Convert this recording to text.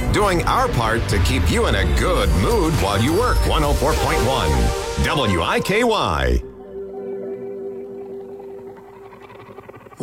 doing our part to keep you in a good mood while you work. 104.1 WIKY.